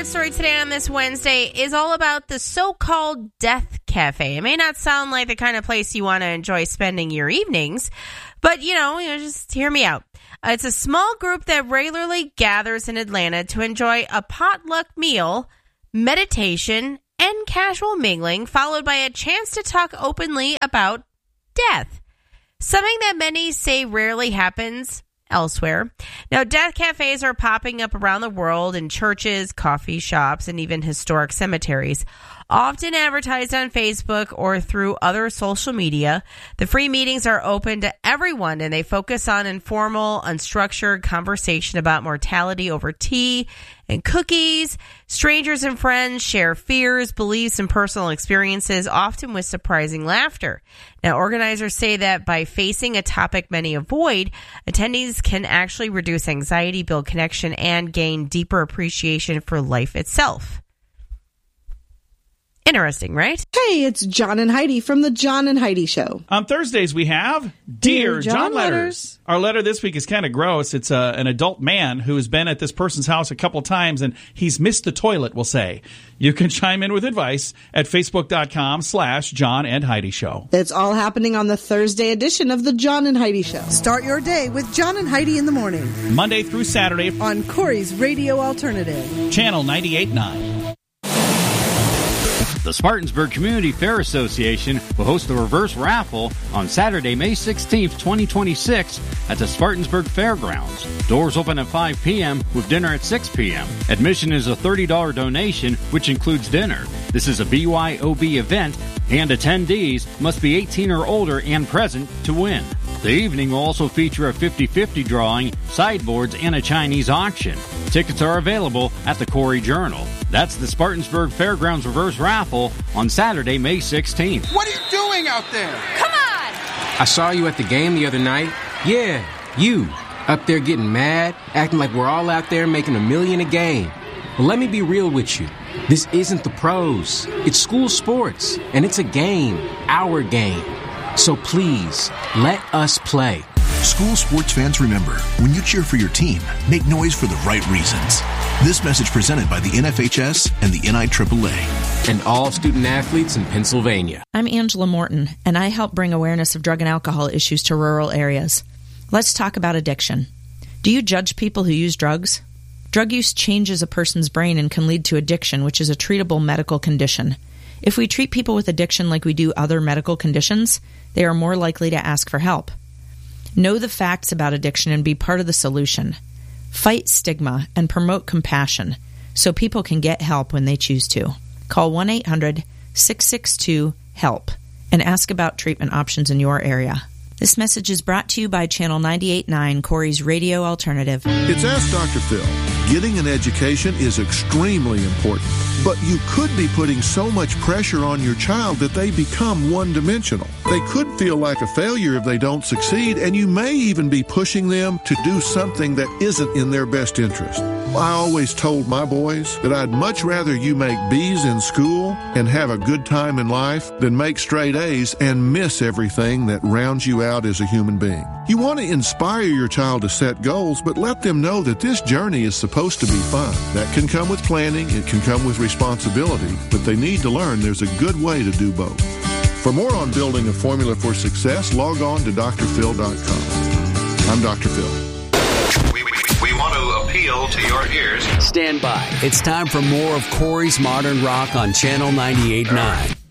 Our story today on this Wednesday is all about the so-called Death Cafe. It may not sound like the kind of place you want to enjoy spending your evenings, but, just hear me out. It's a small group that regularly gathers in Atlanta to enjoy a potluck meal, meditation, and casual mingling, followed by a chance to talk openly about death. Something that many say rarely happens elsewhere. Now, death cafes are popping up around the world in churches, coffee shops, and even historic cemeteries. Often advertised on Facebook or through other social media, the free meetings are open to everyone, and they focus on informal, unstructured conversation about mortality over tea and cookies. Strangers and friends share fears, beliefs, and personal experiences, often with surprising laughter. Now, organizers say that by facing a topic many avoid, attendees can actually reduce anxiety, build connection, and gain deeper appreciation for life itself. Interesting, right? Hey, it's John and Heidi from the John and Heidi Show. On Thursdays, we have Dear John Letters. Our letter this week is kind of gross. It's an adult man who has been at this person's house a couple times, and he's missed the toilet, we'll say. You can chime in with advice at facebook.com/John and Heidi Show. It's all happening on the Thursday edition of the John and Heidi Show. Start your day with John and Heidi in the morning. Monday through Saturday on Corey's Radio Alternative. Channel 98.9. The Spartansburg Community Fair Association will host the reverse raffle on Saturday, May 16th, 2026 at the Spartansburg Fairgrounds. Doors open at 5 p.m. with dinner at 6 p.m. Admission is a $30 donation, which includes dinner. This is a BYOB event, and attendees must be 18 or older and present to win. The evening will also feature a 50-50 drawing, sideboards, and a Chinese auction. Tickets are available at the Corey Journal. That's the Spartansburg Fairgrounds Reverse Raffle on Saturday, May 16th. What are you doing out there? Come on! I saw you at the game the other night. Yeah, you. Up there getting mad, acting like we're all out there making $1 million a game. Well, let me be real with you. This isn't the pros. It's school sports, and it's a game, our game. So please, let us play. School sports fans, remember, when you cheer for your team, make noise for the right reasons. This message presented by the NFHS and the NIAAA. And all student athletes in Pennsylvania. I'm Angela Morton, and I help bring awareness of drug and alcohol issues to rural areas. Let's talk about addiction. Do you judge people who use drugs? Drug use changes a person's brain and can lead to addiction, which is a treatable medical condition. If we treat people with addiction like we do other medical conditions, they are more likely to ask for help. Know the facts about addiction and be part of the solution. Fight stigma and promote compassion so people can get help when they choose to. Call 1-800-662-HELP and ask about treatment options in your area. This message is brought to you by Channel 98.9, Corey's Radio Alternative. It's Ask Dr. Phil. Getting an education is extremely important, but you could be putting so much pressure on your child that they become one-dimensional. They could feel like a failure if they don't succeed, and you may even be pushing them to do something that isn't in their best interest. I always told my boys that I'd much rather you make B's in school and have a good time in life than make straight A's and miss everything that rounds you out as a human being. You want to inspire your child to set goals, but let them know that this journey is supposed to be fun. That can come with planning, it can come with responsibility, but they need to learn there's a good way to do both. For more on building a formula for success, log on to drphil.com. I'm Dr. Phil. We want to appeal to your ears. Stand by. It's time for more of Corey's Modern Rock on Channel 98.9.